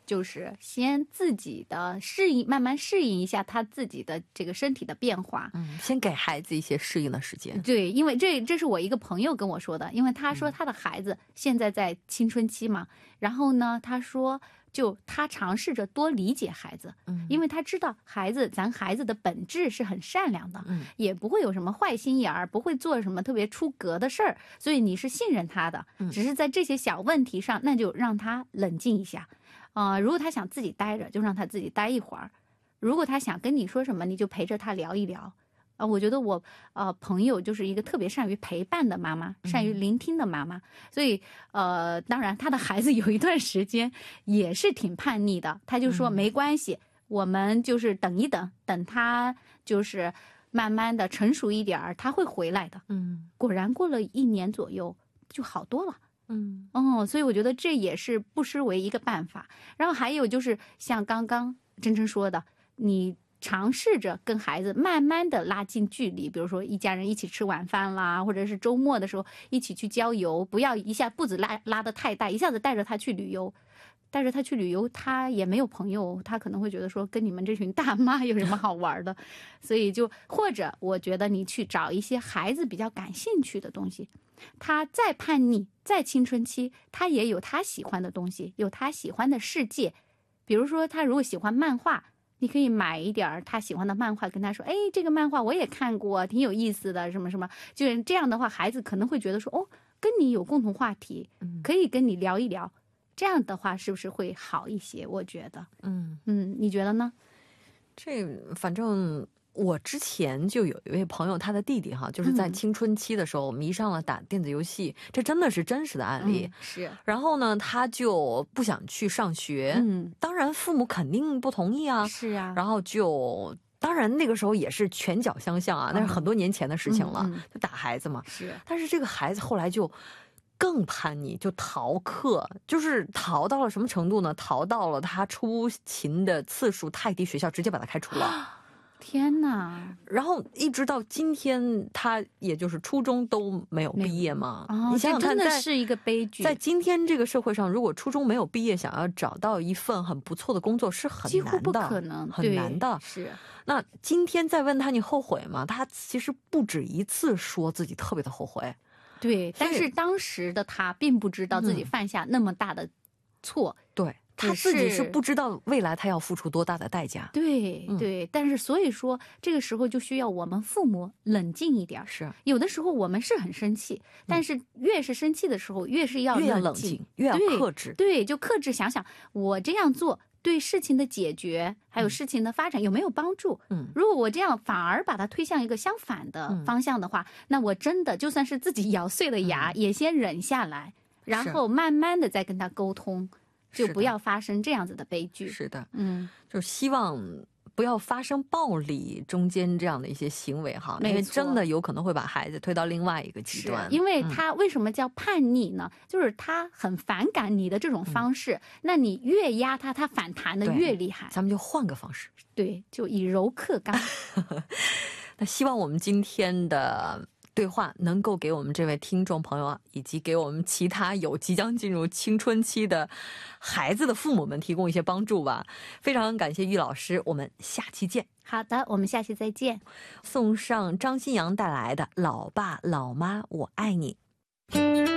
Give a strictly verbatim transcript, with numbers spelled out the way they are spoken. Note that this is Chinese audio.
就是先自己的适应，慢慢适应一下他自己的这个身体的变化。 嗯，先给孩子一些适应的时间。 对，因为这这是我一个朋友跟我说的，因为他说他的孩子现在在青春期嘛，嗯、然后呢，他说就他尝试着多理解孩子，嗯，因为他知道孩子咱孩子的本质是很善良的，嗯，也不会有什么坏心眼儿，不会做什么特别出格的事儿，所以你是信任他的，只是在这些小问题上，那就让他冷静一下。啊、呃，如果他想自己待着，就让他自己待一会儿；如果他想跟你说什么，你就陪着他聊一聊。啊、呃，我觉得我呃朋友就是一个特别善于陪伴的妈妈，善于聆听的妈妈。嗯、所以呃，当然他的孩子有一段时间也是挺叛逆的，他就说没关系，嗯、我们就是等一等，等他就是慢慢的成熟一点，他会回来的。嗯，果然过了一年左右就好多了。嗯哦，所以我觉得这也是不失为一个办法。然后还有就是像刚刚真真说的，你尝试着跟孩子慢慢的拉近距离，比如说一家人一起吃晚饭啦，或者是周末的时候一起去郊游，不要一下步子拉拉得太大，一下子带着他去旅游。带着他去旅游，他也没有朋友，他可能会觉得说跟你们这群大妈有什么好玩的，所以就或者我觉得你去找一些孩子比较感兴趣的东西，他再叛逆，再青春期，他也有他喜欢的东西，有他喜欢的世界。比如说他如果喜欢漫画，你可以买一点他喜欢的漫画，跟他说，哎，这个漫画我也看过，挺有意思的，什么什么，就是这样的话，孩子可能会觉得说，哦，跟你有共同话题，可以跟你聊一聊。这样的话是不是会好一些？我觉得，嗯嗯，你觉得呢？ 这反正我之前就有一位朋友，他的弟弟哈，就是在青春期的时候迷上了打电子游戏，嗯、这真的是真实的案例。嗯、 是。 然后呢，他就不想去上学，嗯，当然父母肯定不同意啊。 是啊。 然后就。当然那个时候也是拳脚相向啊，那是很多年前的事情了，嗯嗯、就打孩子嘛。 是。 但是这个孩子后来就更叛逆，就逃课，就是逃到了什么程度呢？逃到了他出勤的次数太低，学校直接把他开除了。 天哪！ 然后一直到今天，他也就是初中都没有毕业嘛。 哦、 你想想看， 这真的是一个悲剧。 在今天这个社会上，如果初中没有毕业，想要找到一份很不错的工作是很难的， 几乎不可能， 很难的。 是。 那今天再问他你后悔吗？他其实不止一次说自己特别的后悔。 对，但是当时的他并不知道自己犯下那么大的错。 嗯、对。他自己是不知道未来他要付出多大的代价。 对对、嗯，但是所以说这个时候就需要我们父母冷静一点。 是， 有的时候我们是很生气，但是越是生气的时候，越是要越要冷静，越要克制。 对，对，就克制，想想我这样做对事情的解决还有事情的发展有没有帮助。嗯，如果我这样反而把它推向一个相反的方向的话，嗯、那我真的就算是自己咬碎了牙、嗯、也先忍下来，然后慢慢的再跟他沟通。就不要发生这样子的悲剧。 是的，嗯，就希望不要发生暴力中间这样的一些行为哈，因为真的有可能会把孩子推到另外一个极端。 因为他为什么叫叛逆呢？嗯、就是他很反感你的这种方式，嗯、那你越压他，他反弹的越厉害。 咱们就换个方式， 对，就以柔克刚。 那希望我们今天的对话能够给我们这位听众朋友啊，以及给我们其他有即将进入青春期的孩子的父母们提供一些帮助吧。非常感谢玉老师，我们下期见。 好的，我们下期再见。 送上张新阳带来的《老爸老妈我爱你》。